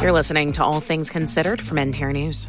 You're listening to All Things Considered from NPR News.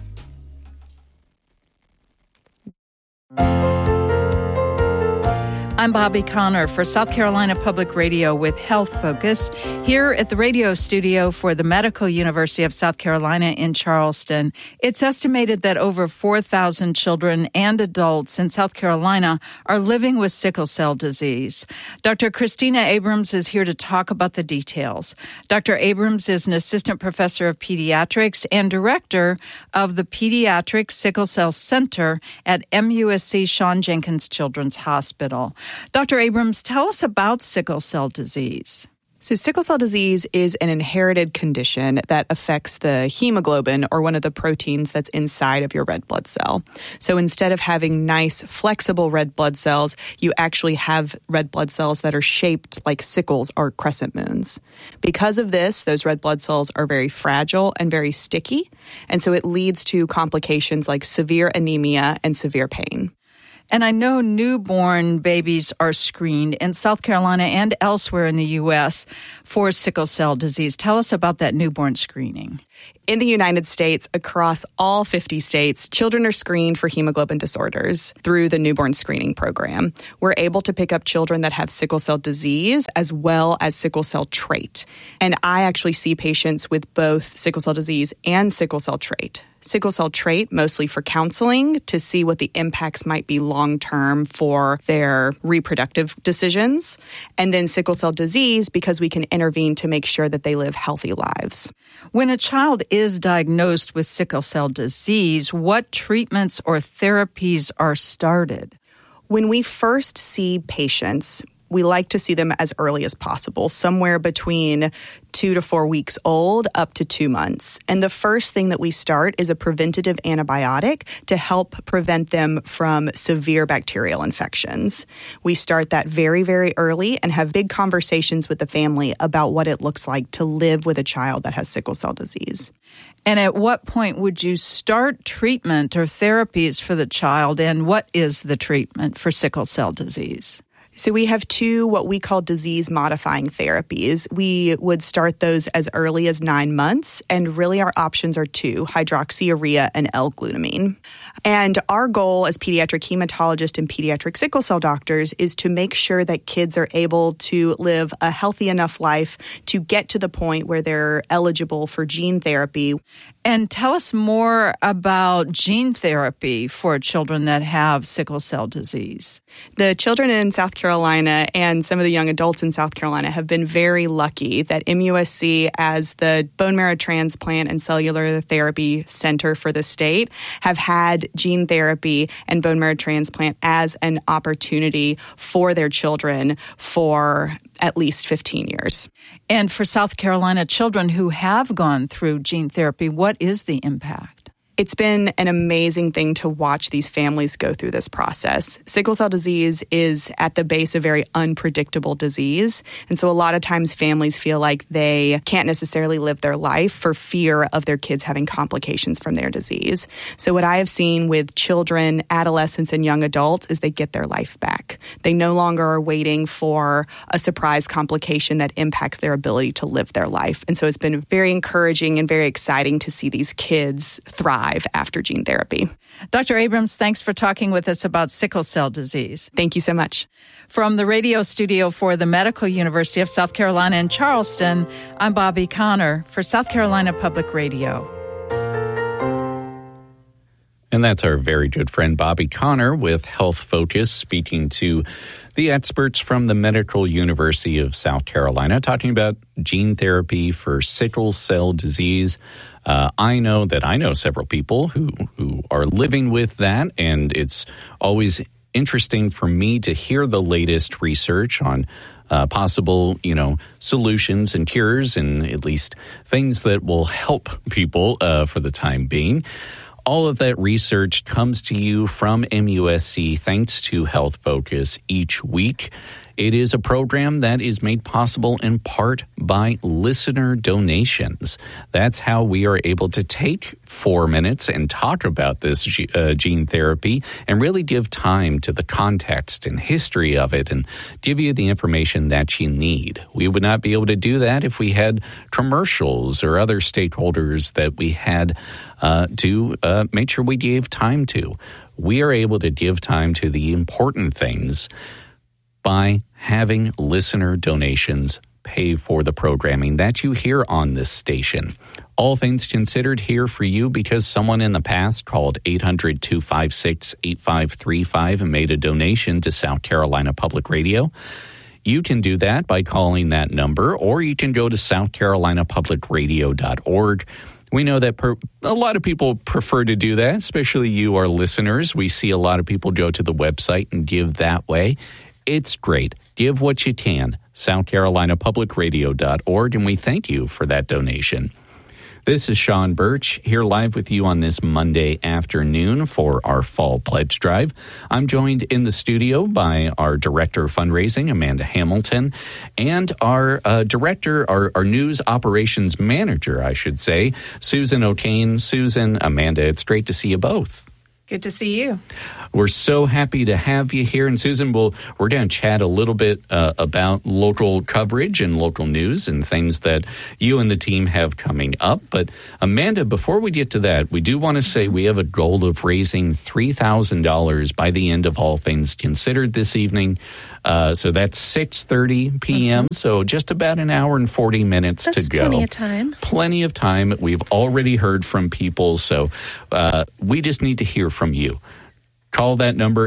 I'm Bobby Connor for South Carolina Public Radio with Health Focus here at the radio studio for the Medical University of South Carolina in Charleston. It's estimated that over 4,000 children and adults in South Carolina are living with sickle cell disease. Dr. Christina Abrams is here to talk about the details. Dr. Abrams is an assistant professor of pediatrics and director of the Pediatric Sickle Cell Center at MUSC Shawn Jenkins Children's Hospital. Dr. Abrams, tell us about sickle cell disease. So sickle cell disease is an inherited condition that affects the hemoglobin, or one of the proteins that's inside of your red blood cell. So instead of having nice, flexible red blood cells, you actually have red blood cells that are shaped like sickles or crescent moons. Because of this, those red blood cells are very fragile and very sticky, and so it leads to complications like severe anemia and severe pain. And I know newborn babies are screened in South Carolina and elsewhere in the U.S. for sickle cell disease. Tell us about that newborn screening. In the United States, across all 50 states, children are screened for hemoglobin disorders through the newborn screening program. We're able to pick up children that have sickle cell disease as well as sickle cell trait. And I actually see patients with both sickle cell disease and sickle cell trait. Sickle cell trait mostly for counseling to see what the impacts might be long-term for their reproductive decisions. And then sickle cell disease because we can intervene to make sure that they live healthy lives. When a child is diagnosed with sickle cell disease, what treatments or therapies are started? When we first see patients, we like to see them as early as possible, somewhere between 2 to 4 weeks old up to 2 months. And the first thing that we start is a preventative antibiotic to help prevent them from severe bacterial infections. We start that very, very early and have big conversations with the family about what it looks like to live with a child that has sickle cell disease. And at what point would you start treatment or therapies for the child, and what is the treatment for sickle cell disease? So we have 2 what we call disease-modifying therapies. We would start those as early as 9 months, and really our options are 2, hydroxyurea and L-glutamine. And our goal as pediatric hematologists and pediatric sickle cell doctors is to make sure that kids are able to live a healthy enough life to get to the point where they're eligible for gene therapy. And tell us more about gene therapy for children that have sickle cell disease. The children in South Carolina and some of the young adults in South Carolina have been very lucky that MUSC, as the bone marrow transplant and cellular therapy center for the state, have had gene therapy and bone marrow transplant as an opportunity for their children for at least 15 years. And for South Carolina children who have gone through gene therapy, what is the impact? It's been an amazing thing to watch these families go through this process. Sickle cell disease is at the base a very unpredictable disease. And so a lot of times families feel like they can't necessarily live their life for fear of their kids having complications from their disease. So what I have seen with children, adolescents, and young adults is they get their life back. They no longer are waiting for a surprise complication that impacts their ability to live their life. And so it's been very encouraging and very exciting to see these kids thrive after gene therapy. Dr. Abrams, thanks for talking with us about sickle cell disease. Thank you so much. From the radio studio for the Medical University of South Carolina in Charleston, I'm Bobby Connor for South Carolina Public Radio. And that's our very good friend Bobby Connor with Health Focus, speaking to the experts from the Medical University of South Carolina, talking about gene therapy for sickle cell disease. I know several people who are living with that, and it's always interesting for me to hear the latest research on possible, solutions and cures, and at least things that will help people for the time being. All of that research comes to you from MUSC thanks to Health Focus each week. It is a program that is made possible in part by listener donations. That's how we are able to take 4 minutes and talk about this gene therapy and really give time to the context and history of it and give you the information that you need. We would not be able to do that if we had commercials or other stakeholders that we had to make sure we gave time to. We are able to give time to the important things by having listener donations pay for the programming that you hear on this station. All things considered here for you because someone in the past called 800-256-8535 and made a donation to South Carolina Public Radio. You can do that by calling that number, or you can go to southcarolinapublicradio.org. We know that a lot of people prefer to do that, especially you, our listeners. We see a lot of people go to the website and give that way. It's great. Give what you can. southcarolinapublicradio.org, and we thank you for that donation. This is Sean Birch, here live with you on this Monday afternoon for our Fall Pledge Drive. I'm joined in the studio by our Director of Fundraising, Amanda Hamilton, and our Director, our News Operations Manager, I should say, Susan O'Kane. Susan, Amanda, it's great to see you both. Good to see you. We're so happy to have you here. And Susan, we're going to chat a little bit about local coverage and local news and things that you and the team have coming up. But Amanda, before we get to that, we do want to say we have a goal of raising $3,000 by the end of All Things Considered this evening. So that's 6:30 p.m., so just about an hour and 40 minutes to go. That's plenty of time. Plenty of time. We've already heard from people, so we just need to hear from you. Call that number,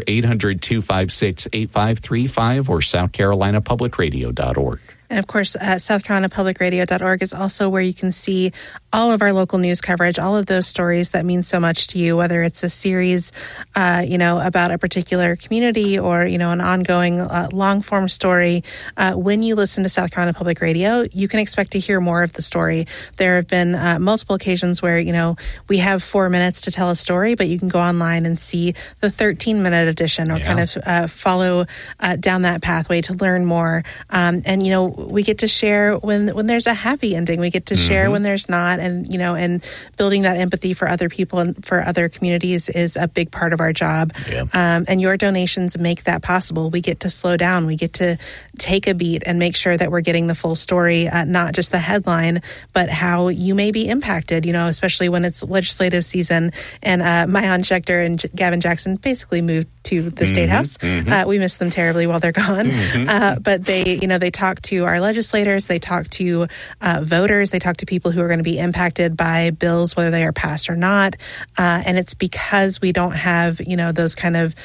800-256-8535 or southcarolinapublicradio.org. And of course, southcarolinapublicradio.org is also where you can see all of our local news coverage, all of those stories that mean so much to you, whether it's a series, about a particular community or, an ongoing long-form story. When you listen to South Carolina Public Radio, you can expect to hear more of the story. There have been multiple occasions where, we have 4 minutes to tell a story, but you can go online and see the 13-minute edition or kind of follow down that pathway to learn more. We get to share when there's a happy ending. We get to share when there's not. And building that empathy for other people and for other communities is a big part of our job. Yeah. And your donations make that possible. We get to slow down. We get to take a beat and make sure that we're getting the full story, not just the headline, but how you may be impacted, especially when it's legislative season. And Maayan Schechter and Gavin Jackson basically moved to the State House. We miss them terribly while they're gone. But they talk to our legislators, they talk to voters, they talk to people who are going to be impacted by bills, whether they are passed or not. And it's because we don't have, those kind of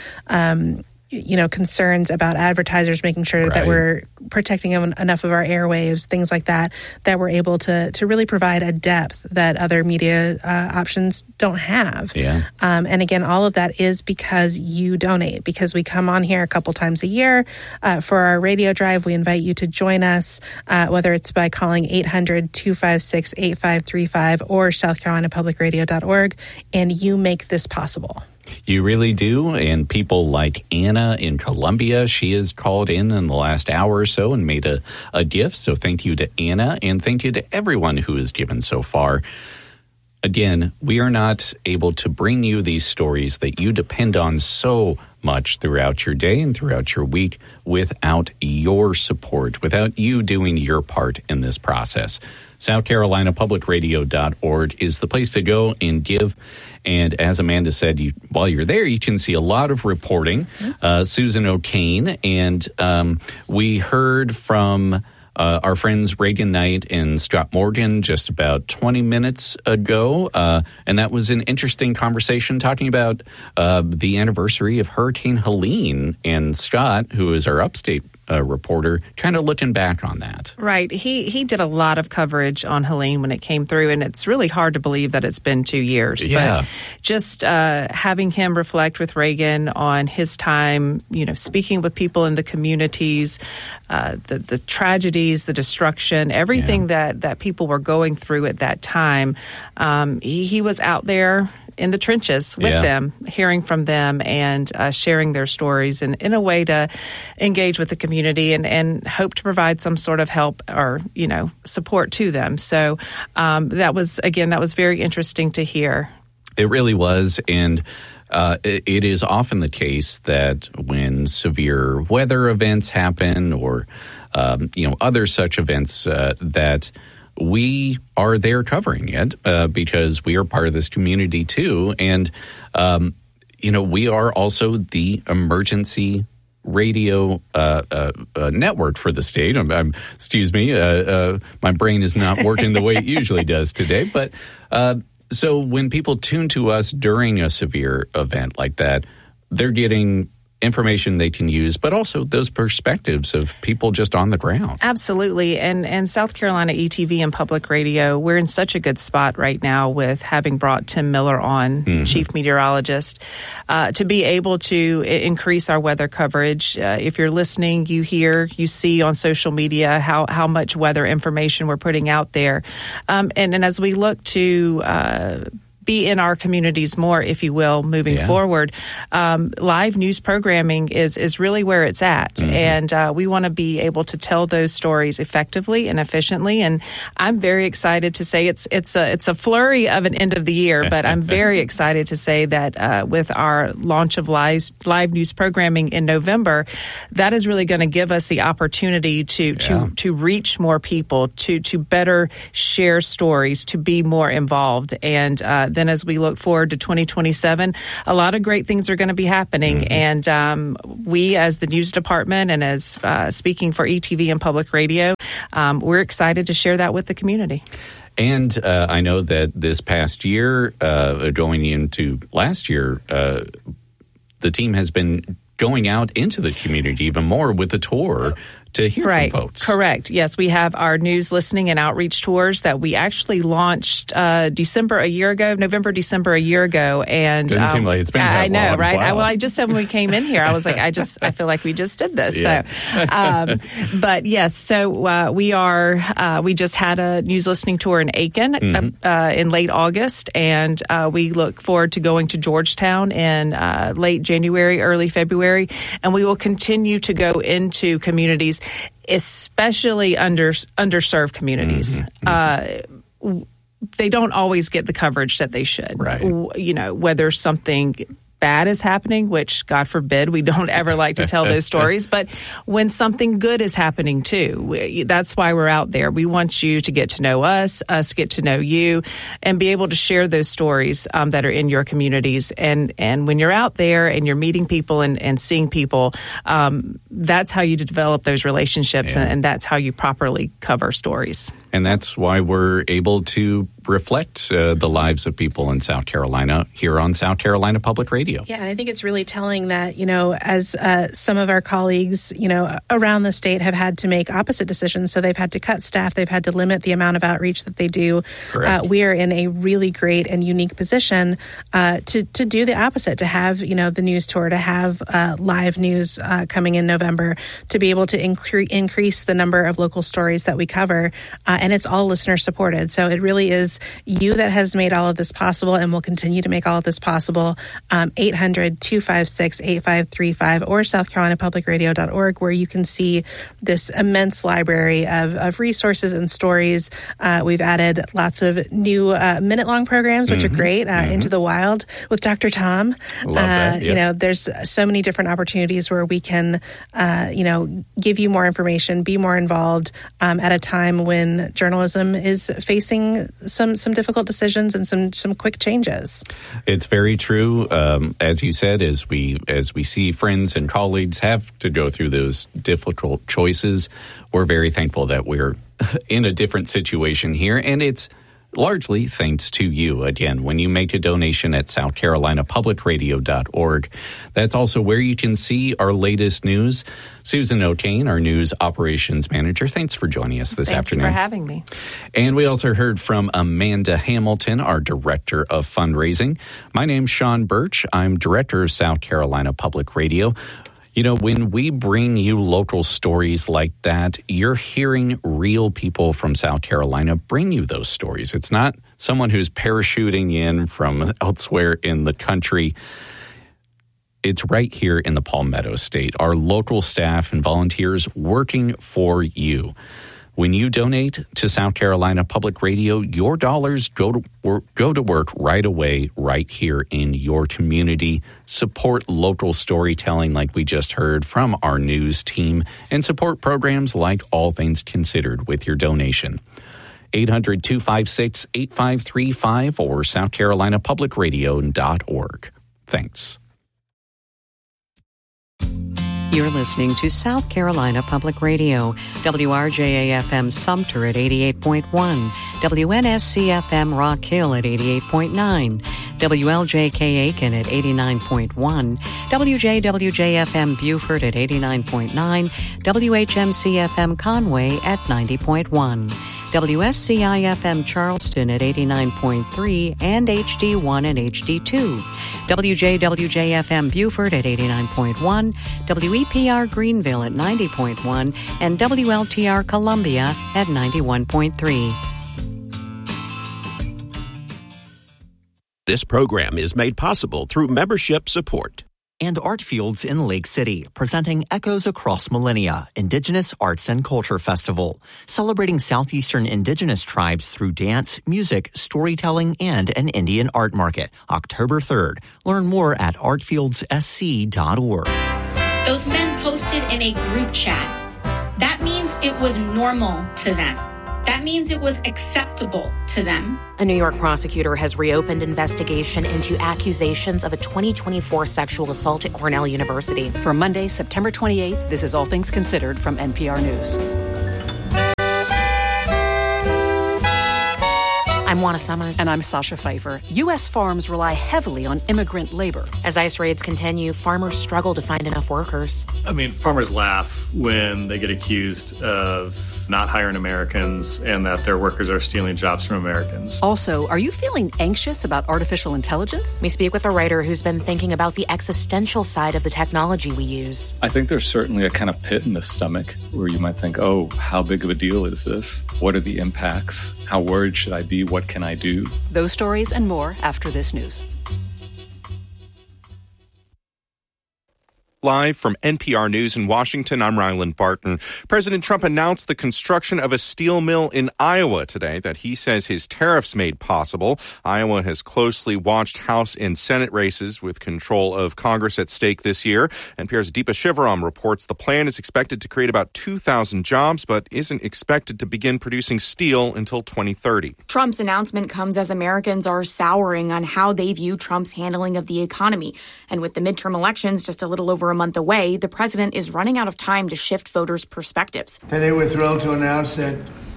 concerns about advertisers, making sure that we're protecting enough of our airwaves, things like that, that we're able to really provide a depth that other media options don't have. Yeah. And again, all of that is because you donate, because we come on here a couple times a year for our radio drive. We invite you to join us, whether it's by calling 800-256-8535 or southcarolinapublicradio.org, and you make this possible. You really do, and people like Anna in Columbia, she has called in the last hour or so and made a gift, so thank you to Anna, and thank you to everyone who has given so far. Again, we are not able to bring you these stories that you depend on so much throughout your day and throughout your week without your support, without you doing your part in this process. SouthCarolinaPublicRadio.org is the place to go and give. And as Amanda said, while you're there, you can see a lot of reporting. Susan O'Kane, and we heard from our friends Reagan Knight and Scott Morgan just about 20 minutes ago. And that was an interesting conversation talking about the anniversary of Hurricane Helene. And Scott, who is our upstate reporter, kind of looking back on that. Right. He did a lot of coverage on Helene when it came through, and it's really hard to believe that it's been 2 years. Yeah. But just having him reflect with Reagan on his time, speaking with people in the communities, the tragedies, the destruction, everything that people were going through at that time. He was out there in the trenches with them, hearing from them and sharing their stories in a way to engage with the community and hope to provide some sort of help or, support to them. So that was very interesting to hear. It really was. And it is often the case that when severe weather events happen or, other such events that we are there covering it because we are part of this community too. And, we are also the emergency radio network for the state. Excuse me, my brain is not working the way it usually does today. But so when people tune to us during a severe event like that, they're getting information they can use, but also those perspectives of people just on the ground. Absolutely. And South Carolina ETV and Public Radio, we're in such a good spot right now with having brought Tim Miller on, chief meteorologist, to be able to increase our weather coverage. If you're listening, you hear, you see on social media how much weather information we're putting out there. And as we look to be in our communities more, if you will, moving forward. Live news programming is really where it's at. And we want to be able to tell those stories effectively and efficiently. And I'm very excited to say it's a flurry of an end of the year, but I'm very excited to say that with our launch of live news programming in November, that is really going to give us the opportunity to reach more people, to better share stories, to be more involved. And then as we look forward to 2027, a lot of great things are going to be happening. And we, as the news department and as speaking for ETV and Public Radio, we're excited to share that with the community. And I know that this past year, going into last year, the team has been going out into the community even more with a tour to hear from folks. Correct. Yes, we have our news listening and outreach tours that we actually launched November, December a year ago. And doesn't seem like it's been that I know, long. right? Wow. I just said when we came in here, I was like, I feel like we just did this. Yeah. So, but yes, so we just had a news listening tour in Aiken in late August, and we look forward to going to Georgetown in late January, early February, and we will continue to go into communities, especially underserved communities. They don't always get the coverage that they should. Right. Whether something bad is happening, which God forbid, we don't ever like to tell those stories, but when something good is happening too, that's why we're out there. We want you to get to know us get to know you, and be able to share those stories that are in your communities. And when you're out there and you're meeting people and seeing people, that's how you develop those relationships, and that's how you properly cover stories. And that's why we're able to reflect the lives of people in South Carolina here on South Carolina Public Radio. Yeah, and I think it's really telling that, as some of our colleagues, around the state have had to make opposite decisions. So they've had to cut staff, they've had to limit the amount of outreach that they do. We are in a really great and unique position to do the opposite, to have, the news tour, to have live news coming in November, to be able to increase the number of local stories that we cover. And it's all listener supported. So it really is you that has made all of this possible and will continue to make all of this possible. 800-256-8535 or southcarolinapublicradio.org, where you can see this immense library of resources and stories. We've added lots of new minute-long programs, which are great, Into the Wild with Dr. Tom. Love that. Yep. There's so many different opportunities where we can, give you more information, be more involved at a time when journalism is facing some difficult decisions and some quick changes. It's very true. As you said, as we see friends and colleagues have to go through those difficult choices, we're very thankful that we're in a different situation here, and it's largely thanks to you. Again, when you make a donation at southcarolinapublicradio.org, that's also where you can see our latest news. Susan O'Kane, our news operations manager, thanks for joining us this afternoon. Thank you for having me. And we also heard from Amanda Hamilton, our director of fundraising. My name's Sean Birch. I'm director of South Carolina Public Radio. When we bring you local stories like that, you're hearing real people from South Carolina bring you those stories. It's not someone who's parachuting in from elsewhere in the country. It's right here in the Palmetto State. Our local staff and volunteers working for you. When you donate to South Carolina Public Radio, your dollars go to work right away, right here in your community. Support local storytelling like we just heard from our news team, and support programs like All Things Considered with your donation. 800-256-8535 or southcarolinapublicradio.org. Thanks. You're listening to South Carolina Public Radio, WRJA-FM Sumter at 88.1, WNSC-FM Rock Hill at 88.9, WLJK Aiken at 89.1, WJWJ-FM Beaufort at 89.9, WHMC-FM Conway at 90.1. WSCI-FM Charleston at 89.3 and HD1 and HD2. WJWJ-FM Beaufort at 89.1, WEPR Greenville at 90.1, and WLTR Columbia at 91.3. This program is made possible through membership support. And Artfields in Lake City, presenting Echoes Across Millennia, Indigenous Arts and Culture Festival, celebrating Southeastern Indigenous tribes through dance, music, storytelling, and an Indian art market, October 3rd. Learn more at artfieldssc.org. Those men posted in a group chat. That means it was normal to them. That means it was acceptable to them. A New York prosecutor has reopened investigation into accusations of a 2024 sexual assault at Cornell University. For Monday, September 28th, this is All Things Considered from NPR News. I'm Juana Summers. And I'm Sasha Pfeiffer. U.S. farms rely heavily on immigrant labor. As ICE raids continue, farmers struggle to find enough workers. I mean, farmers laugh when they get accused of not hiring Americans and that their workers are stealing jobs from Americans. Also, are you feeling anxious about artificial intelligence? We speak with a writer who's been thinking about the existential side of the technology we use. I think there's certainly a kind of pit in the stomach where you might think, oh, how big of a deal is this? What are the impacts? How worried should I be? What can I do? Those stories and more after this news. Live from NPR News in Washington, I'm Ryland Barton. President Trump announced the construction of a steel mill in Iowa today that he says his tariffs made possible. Iowa has closely watched House and Senate races with control of Congress at stake this year. NPR's Deepa Shivaram reports the plan is expected to create about 2,000 jobs, but isn't expected to begin producing steel until 2030. Trump's announcement comes as Americans are souring on how they view Trump's handling of the economy. And with the midterm elections just a little over a month away, the president is running out of time to shift voters' perspectives. Today we're thrilled to announce that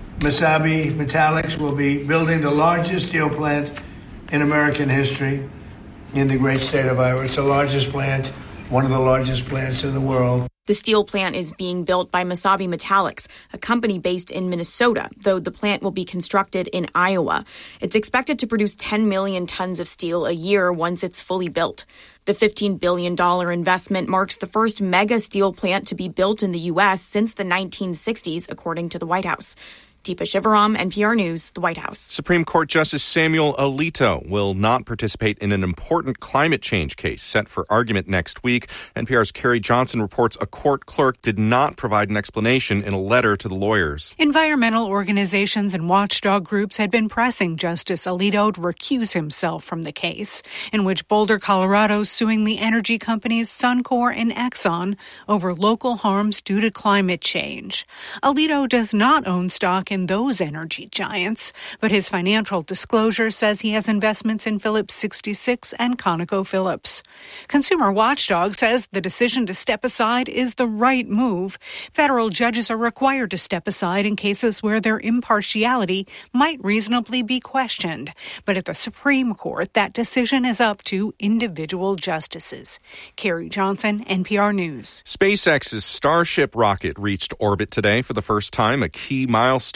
Mesabi Metallics will be building the largest steel plant in American history in the great state of Iowa. It's the largest plant, one of the largest plants in the world. The steel plant is being built by Mesabi Metallics, a company based in Minnesota, though the plant will be constructed in Iowa. It's expected to produce 10 million tons of steel a year once it's fully built. The $15 billion investment marks the first mega steel plant to be built in the U.S. since the 1960s, according to the White House. Deepa Shivaram, NPR News, the White House. Supreme Court Justice Samuel Alito will not participate in an important climate change case set for argument next week. NPR's Carrie Johnson reports a court clerk did not provide an explanation in a letter to the lawyers. Environmental organizations and watchdog groups had been pressing Justice Alito to recuse himself from the case, in which Boulder, Colorado is suing the energy companies Suncor and Exxon over local harms due to climate change. Alito does not own stock in those energy giants, but his financial disclosure says he has investments in Phillips 66 and ConocoPhillips. Consumer Watchdog says the decision to step aside is the right move. Federal judges are required to step aside in cases where their impartiality might reasonably be questioned. But at the Supreme Court, that decision is up to individual justices. Carrie Johnson, NPR News. SpaceX's Starship rocket reached orbit today for the first time, a key milestone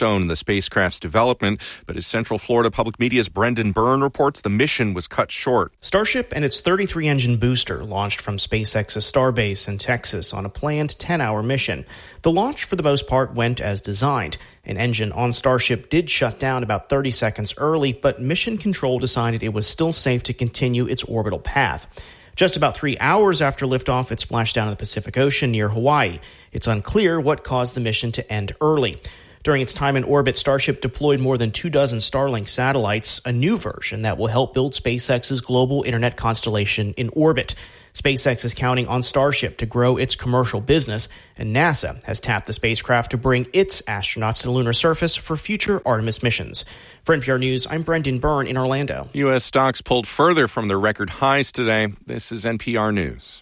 cornerstone in the spacecraft's development. But as Central Florida Public Media's Brendan Byrne reports, the mission was cut short. Starship and its 33-engine booster launched from SpaceX's Starbase in Texas on a planned 10-hour mission. The launch, for the most part, went as designed. An engine on Starship did shut down about 30 seconds early, but Mission Control decided it was still safe to continue its orbital path. Just about 3 hours after liftoff, it splashed down in the Pacific Ocean near Hawaii. It's unclear what caused the mission to end early. During its time in orbit, Starship deployed more than 24 Starlink satellites, a new version that will help build SpaceX's global internet constellation in orbit. SpaceX is counting on Starship to grow its commercial business, and NASA has tapped the spacecraft to bring its astronauts to the lunar surface for future Artemis missions. For NPR News, I'm Brendan Byrne in Orlando. U.S. stocks pulled further from their record highs today. This is NPR News.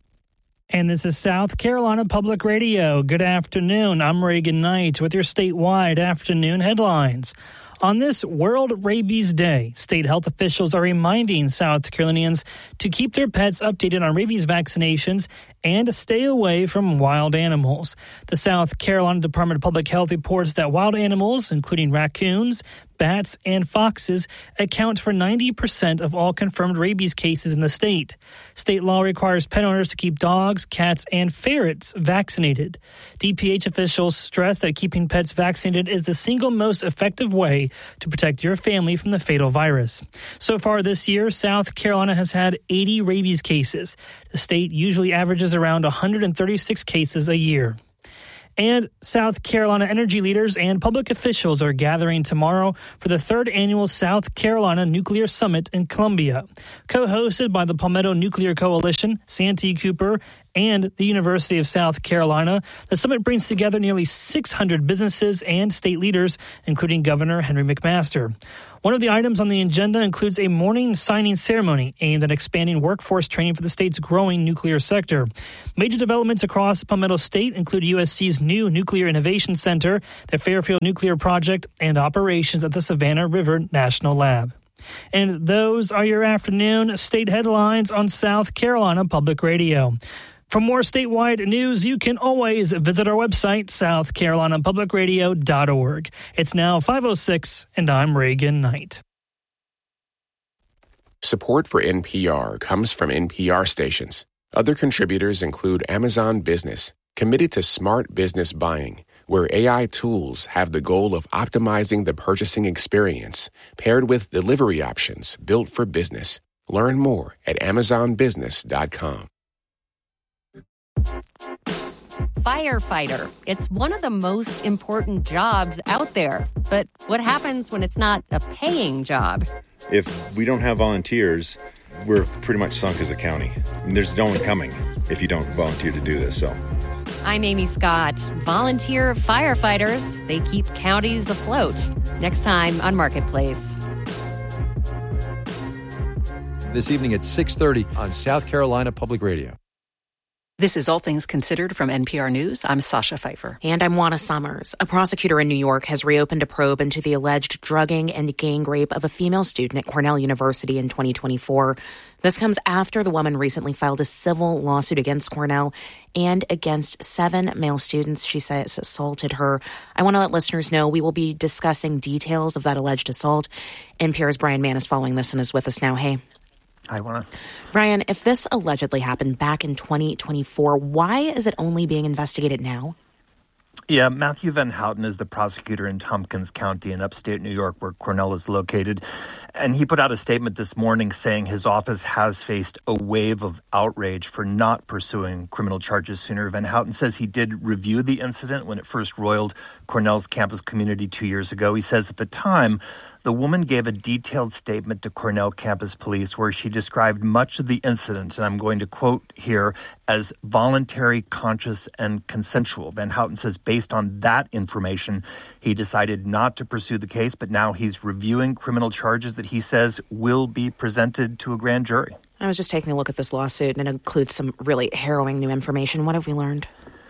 And this is South Carolina Public Radio. Good afternoon. I'm Reagan Knight with your statewide afternoon headlines. On this World Rabies Day, state health officials are reminding South Carolinians to keep their pets updated on rabies vaccinations and stay away from wild animals. The South Carolina Department of Public Health reports that wild animals, including raccoons, bats, and foxes, account for 90% of all confirmed rabies cases in the state. State law requires pet owners to keep dogs, cats, and ferrets vaccinated. DPH officials stress that keeping pets vaccinated is the single most effective way to protect your family from the fatal virus. So far this year, South Carolina has had 80 rabies cases. The state usually averages around 136 cases a year. And South Carolina energy leaders and public officials are gathering tomorrow for the 3rd annual South Carolina Nuclear Summit in Columbia. Co-hosted by the Palmetto Nuclear Coalition, Santee Cooper, and the University of South Carolina, the summit brings together nearly 600 businesses and state leaders, including Governor Henry McMaster. One of the items on the agenda includes a morning signing ceremony aimed at expanding workforce training for the state's growing nuclear sector. Major developments across the Palmetto State include USC's new Nuclear Innovation Center, the Fairfield Nuclear Project, and operations at the Savannah River National Lab. And those are your afternoon state headlines on South Carolina Public Radio. For more statewide news, you can always visit our website, southcarolinapublicradio.org. It's now 5:06, and I'm Reagan Knight. Support for NPR comes from NPR stations. Other contributors include Amazon Business, committed to smart business buying, where AI tools have the goal of optimizing the purchasing experience, paired with delivery options built for business. Learn more at amazonbusiness.com. Firefighter. It's one of the most important jobs out there. But what happens when it's not a paying job? If we don't have volunteers, we're pretty much sunk as a county. There's no one coming if you don't volunteer to do this. So, I'm Amy Scott. Volunteer firefighters, they keep counties afloat. Next time on Marketplace. This evening at 6:30 on South Carolina Public Radio. This is All Things Considered from NPR News. I'm Sasha Pfeiffer. And I'm Juana Summers. A prosecutor in New York has reopened a probe into the alleged drugging and gang rape of a female student at Cornell University in 2024. This comes after the woman recently filed a civil lawsuit against Cornell and against 7 male students she says assaulted her. I want to let listeners know we will be discussing details of that alleged assault. NPR's Brian Mann is following this and is with us now. Hey. Hi, Juana. Brian, if this allegedly happened back in 2024, why is it only being investigated now? Yeah, Matthew Van Houten is the prosecutor in Tompkins County in upstate New York, where Cornell is located. And he put out a statement this morning saying his office has faced a wave of outrage for not pursuing criminal charges sooner. Van Houten says he did review the incident when it first roiled Cornell's campus community 2 years ago. He says at the time, the woman gave a detailed statement to Cornell campus police where she described much of the incident, and I'm going to quote here, as voluntary, conscious, and consensual. Van Houten says based on that information, he decided not to pursue the case, but now he's reviewing criminal charges that he says will be presented to a grand jury. I was just taking a look at this lawsuit, and it includes some really harrowing new information. What have we learned?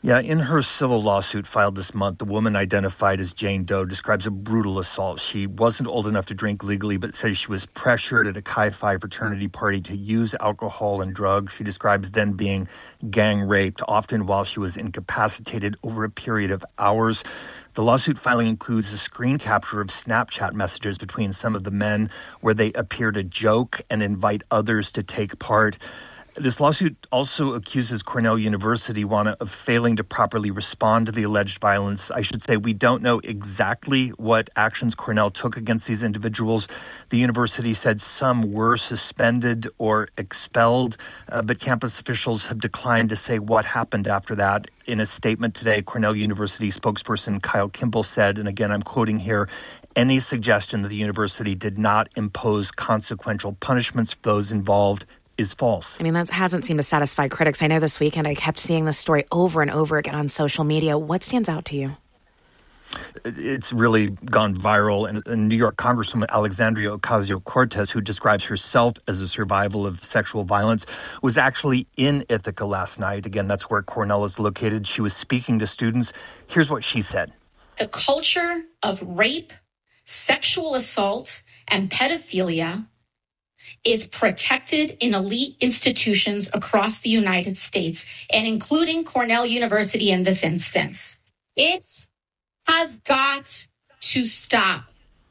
Yeah, in her civil lawsuit filed this month, the woman identified as Jane Doe describes a brutal assault. She wasn't old enough to drink legally, but says she was pressured at a Chi Phi fraternity party to use alcohol and drugs. She describes then being gang raped, often while she was incapacitated over a period of hours. The lawsuit filing includes a screen capture of Snapchat messages between some of the men where they appear to joke and invite others to take part. This lawsuit also accuses Cornell University, Juana, of failing to properly respond to the alleged violence. I should say we don't know exactly what actions Cornell took against these individuals. The university said some were suspended or expelled, but campus officials have declined to say what happened after that. In a statement today, Cornell University spokesperson Kyle Kimball said, and again I'm quoting here, any suggestion that the university did not impose consequential punishments for those involved is false. I mean, that hasn't seemed to satisfy critics. I know this weekend I kept seeing this story over and over again on social media. What stands out to you? It's really gone viral. And New York Congresswoman Alexandria Ocasio-Cortez, who describes herself as a survival of sexual violence, was actually in Ithaca last night. Again, that's where Cornell is located. She was speaking to students. Here's what she said. The culture of rape, sexual assault, and pedophilia is protected in elite institutions across the United States, and including Cornell University in this instance. It has got to stop.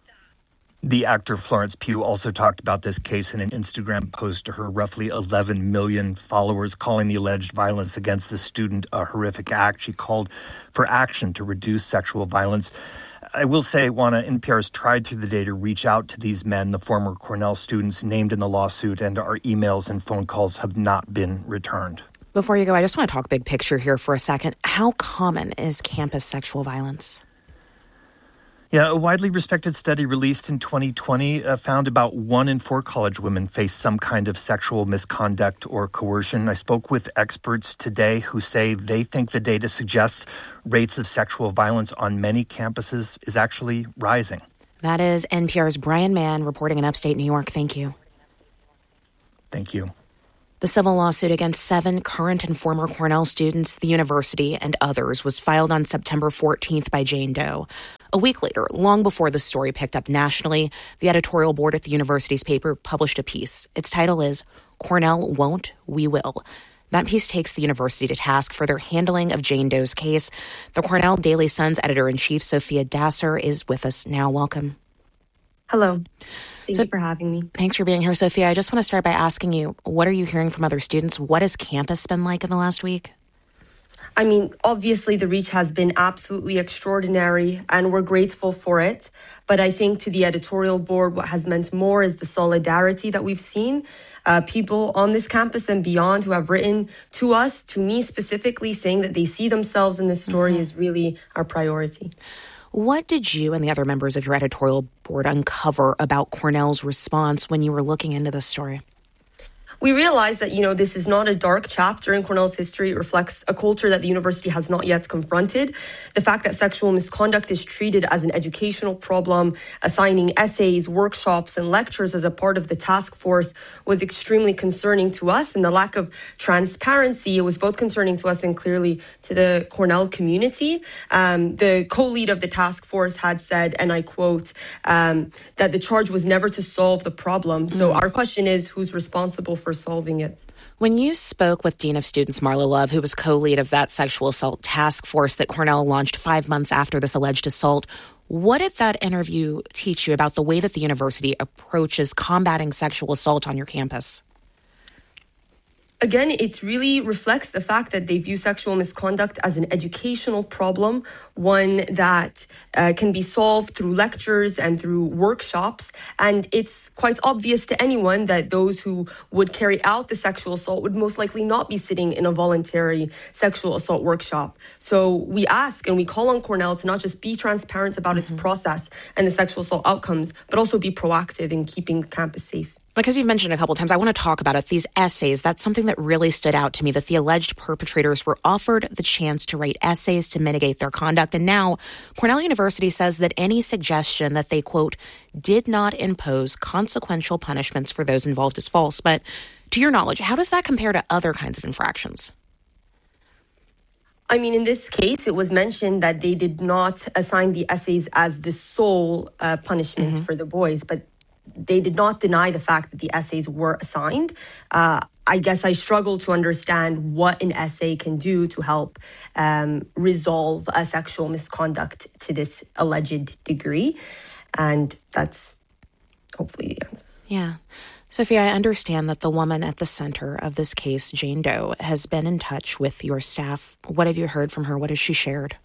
The actor Florence Pugh also talked about this case in an Instagram post to her roughly 11 million followers, calling the alleged violence against the student a horrific act. She called for action to reduce sexual violence. I will say, Juana, NPR has tried through the day to reach out to these men, the former Cornell students named in the lawsuit, and our emails and phone calls have not been returned. Before you go, I just want to talk big picture here for a second. How common is campus sexual violence? Yeah, a widely respected study released in 2020 found about 1 in 4 college women face some kind of sexual misconduct or coercion. I spoke with experts today who say they think the data suggests rates of sexual violence on many campuses is actually rising. That is NPR's Brian Mann reporting in upstate New York. Thank you. Thank you. The civil lawsuit against 7 current and former Cornell students, the university, and others was filed on September 14th by Jane Doe. A week later, long before the story picked up nationally, the editorial board at the university's paper published a piece. Its title is Cornell Won't, We Will. That piece takes the university to task for their handling of Jane Doe's case. The Cornell Daily Sun's editor-in-chief, Sophia Dasser, is with us now. Welcome. Hello. Thank you for having me. Thanks for being here, Sophia. I just want to start by asking you, what are you hearing from other students? What has campus been like in the last week? I mean, obviously the reach has been absolutely extraordinary and we're grateful for it. But I think to the editorial board, what has meant more is the solidarity that we've seen. People on this campus and beyond who have written to us, to me specifically, saying that they see themselves in this story is really our priority. What did you and the other members of your editorial board uncover about Cornell's response when you were looking into this story? We realize that, this is not a dark chapter in Cornell's history. It reflects a culture that the university has not yet confronted. The fact that sexual misconduct is treated as an educational problem, assigning essays, workshops, and lectures as a part of the task force was extremely concerning to us. And the lack of transparency, it was both concerning to us and clearly to the Cornell community. The co-lead of the task force had said, and I quote, that the charge was never to solve the problem. So our question is, who's responsible for solving it? When you spoke with Dean of Students Marla Love, who was co-lead of that sexual assault task force that Cornell launched 5 months after this alleged assault, what did that interview teach you about the way that the university approaches combating sexual assault on your campus? Again, it really reflects the fact that they view sexual misconduct as an educational problem, one that can be solved through lectures and through workshops. And it's quite obvious to anyone that those who would carry out the sexual assault would most likely not be sitting in a voluntary sexual assault workshop. So we ask and we call on Cornell to not just be transparent about its process and the sexual assault outcomes, but also be proactive in keeping the campus safe. Because you've mentioned a couple of times, I want to talk about it. These essays, that's something that really stood out to me, that the alleged perpetrators were offered the chance to write essays to mitigate their conduct. And now Cornell University says that any suggestion that they, quote, did not impose consequential punishments for those involved is false. But to your knowledge, how does that compare to other kinds of infractions? I mean, in this case, it was mentioned that they did not assign the essays as the sole punishments for the boys, but they did not deny the fact that the essays were assigned. I guess I struggle to understand what an essay can do to help resolve a sexual misconduct to this alleged degree. And that's hopefully the answer. Yeah. Sophia, I understand that the woman at the center of this case, Jane Doe, has been in touch with your staff. What have you heard from her? What has she shared?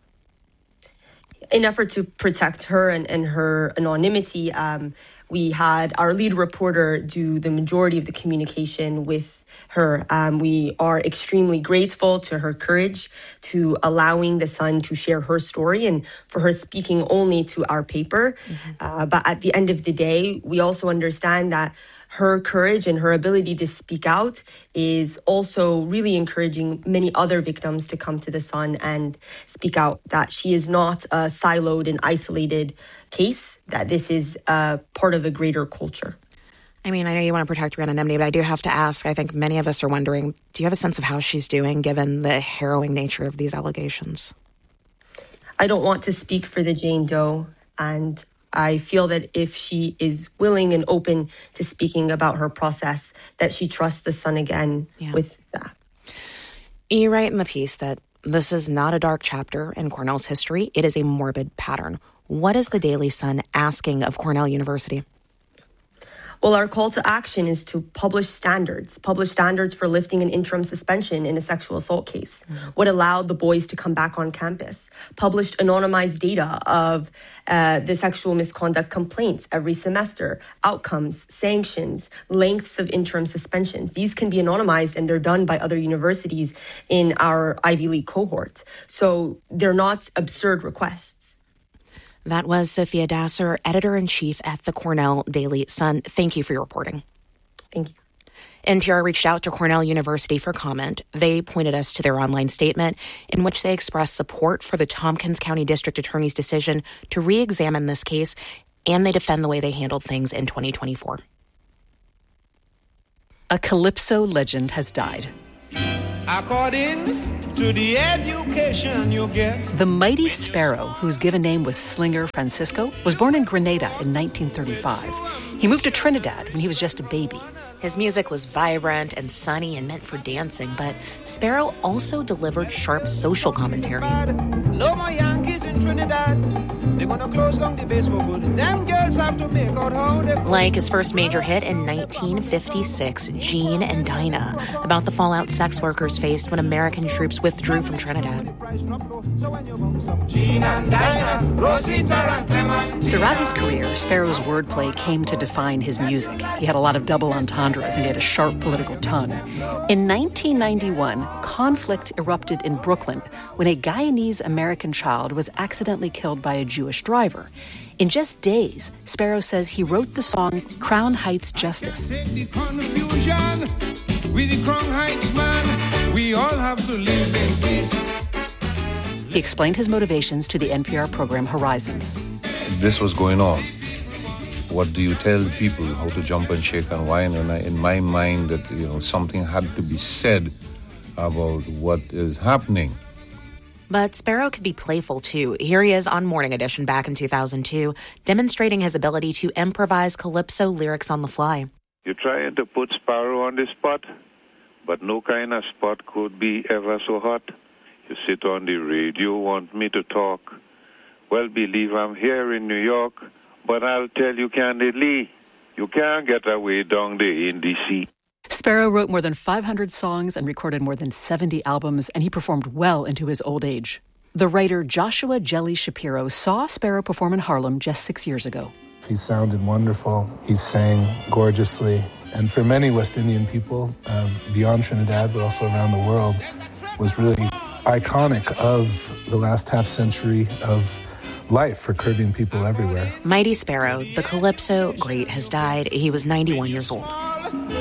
In effort to protect her and her anonymity, we had our lead reporter do the majority of the communication with her. We are extremely grateful to her courage, to allowing The Sun to share her story and for her speaking only to our paper. But at the end of the day, we also understand that her courage and her ability to speak out is also really encouraging many other victims to come to The Sun and speak out, that she is not a siloed and isolated case, that this is part of a greater culture. I mean, I know you want to protect your anonymity, but I do have to ask, I think many of us are wondering, do you have a sense of how she's doing given the harrowing nature of these allegations? I don't want to speak for the Jane Doe, and I feel that if she is willing and open to speaking about her process, that she trusts The Sun again with that. You write in the piece that this is not a dark chapter in Cornell's history. It is a morbid pattern. What is the Daily Sun asking of Cornell University? Well, our call to action is to publish standards for lifting an interim suspension in a sexual assault case, what allowed the boys to come back on campus, published anonymized data of the sexual misconduct complaints every semester, outcomes, sanctions, lengths of interim suspensions. These can be anonymized and they're done by other universities in our Ivy League cohort. So they're not absurd requests. That was Sophia Dasser, editor-in-chief at the Cornell Daily Sun. Thank you for your reporting. Thank you. NPR reached out to Cornell University for comment. They pointed us to their online statement in which they expressed support for the Tompkins County District Attorney's decision to re-examine this case, and they defend the way they handled things in 2024. A Calypso legend has died. According to the education you get. The Mighty Sparrow, whose given name was Slinger Francisco, was born in Grenada in 1935. He moved to Trinidad when he was just a baby. His music was vibrant and sunny and meant for dancing, but Sparrow also delivered sharp social commentary. No more Yankees in Trinidad. They're gonna close down the base for good. Them girls have to make out how they... Like his first major hit in 1956, Gene and Dinah, about the fallout sex workers faced when American troops withdrew from Trinidad. Throughout his career, Sparrow's wordplay came to define his music. He had a lot of double entendres and he had a sharp political tongue. In 1991, conflict erupted in Brooklyn when a Guyanese American child was accidentally killed by a Jewish driver. In just days, Sparrow says he wrote the song Crown Heights Justice. Take the confusion with the Crown Heights man. We all have to live in peace. He explained his motivations to the NPR program Horizons. This was going on. What do you tell people? How to jump and shake and whine? And in my mind, that something had to be said about what is happening. But Sparrow could be playful, too. Here he is on Morning Edition back in 2002, demonstrating his ability to improvise calypso lyrics on the fly. You're trying to put Sparrow on the spot, but no kind of spot could be ever so hot. You sit on the radio, want me to talk. Well, believe I'm here in New York, but I'll tell you candidly, you can't get away down there in D.C. Sparrow wrote more than 500 songs and recorded more than 70 albums, and he performed well into his old age. The writer Joshua Jelly Shapiro saw Sparrow perform in Harlem just 6 years ago. He sounded wonderful. He sang gorgeously. And for many West Indian people, beyond Trinidad, but also around the world, was really iconic of the last half century of life for Caribbean people everywhere. Mighty Sparrow, the calypso great, has died. He was 91 years old.